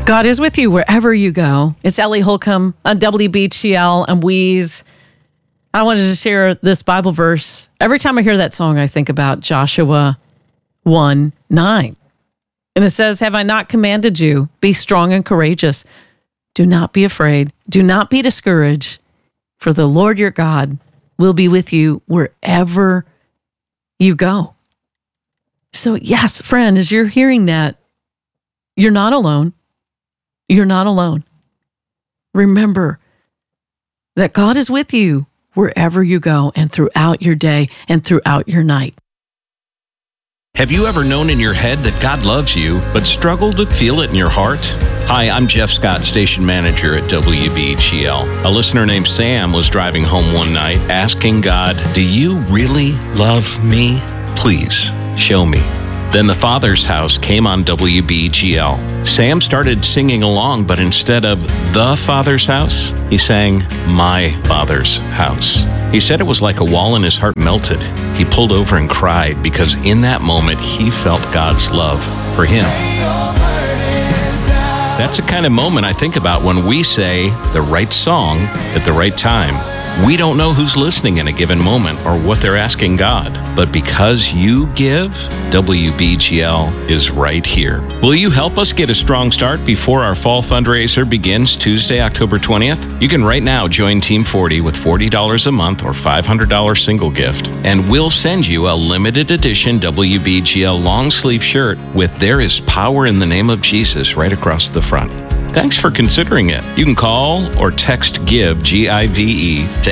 God is with you wherever you go. It's Ellie Holcomb on WBGL and Wheeze. I wanted to share this Bible verse. Every time I hear that song, I think about Joshua 1:9. And it says, have I not commanded you? Be strong and courageous. Do not be afraid. Do not be discouraged. For the Lord your God will be with you wherever you go. So yes, friend, as you're hearing that, you're not alone. You're not alone. Remember that God is with you wherever you go and throughout your day and throughout your night. Have you ever known in your head that God loves you, but struggled to feel it in your heart? Hi, I'm Jeff Scott, station manager at WBGL. A listener named Sam was driving home one night asking God, do you really love me? Please, show me. Then The Father's House came on WBGL. Sam started singing along, but instead of The Father's House, he sang My Father's House. He said it was like a wall in his heart melted. He pulled over and cried because in that moment, he felt God's love for him. That's the kind of moment I think about when we say the right song at the right time. We don't know who's listening in a given moment or what they're asking God, but because you give, WBGL is right here. Will you help us get a strong start before our fall fundraiser begins Tuesday, October 20th? You can right now join Team 40 with $40 a month or $500 single gift, and we'll send you a limited edition WBGL long sleeve shirt with There is Power in the Name of Jesus right across the front. Thanks for considering it. You can call or text GIVE, G-I-V-E, to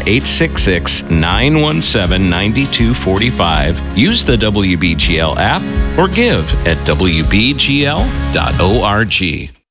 866-917-9245. Use the WBGL app or give at WBGL.org.